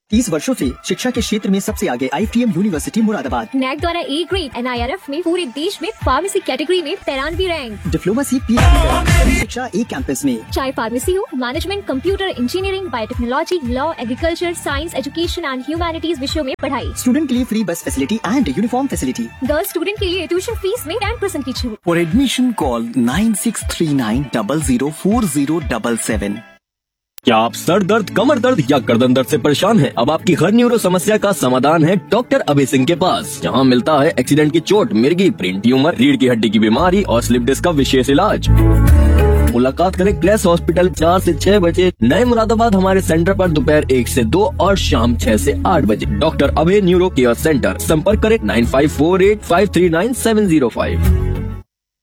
30 वर्षों से शिक्षा के क्षेत्र में सबसे आगे IFTM यूनिवर्सिटी मुरादाबाद। नैक द्वारा A ग्रेड NIRF में पूरे देश में फार्मेसी कैटेगरी में 93 रैंक। डिप्लोमा से PhD शिक्षा एक कैंपस में, चाहे फार्मेसी हो, management, computer engineering, biotechnology, law, agriculture, science, education and humanities विषयों में पढ़ाई। स्टूडेंट के लिए फ्री बस facility and uniform facility. Girls student के लिए ट्यूशन फीस में 10% की छूट। For admission call 9639004077। क्या आप सर दर्द, कमर दर्द या गर्दन दर्द से परेशान हैं? अब आपकी हर न्यूरो समस्या का समाधान है डॉक्टर अभय सिंह के पास, जहां मिलता है एक्सीडेंट की चोट, मिर्गी, ब्रेन ट्यूमर, रीढ़ की हड्डी की बीमारी और स्लिप डिस्क का विशेष इलाज। मुलाकात करें क्लैस हॉस्पिटल 4 से 6 बजे, नए मुरादाबाद हमारे सेंटर पर दोपहर 1 से 2 और शाम 6 से 8 बजे। डॉक्टर अभय न्यूरो केयर सेंटर। संपर्क करें 9548539705।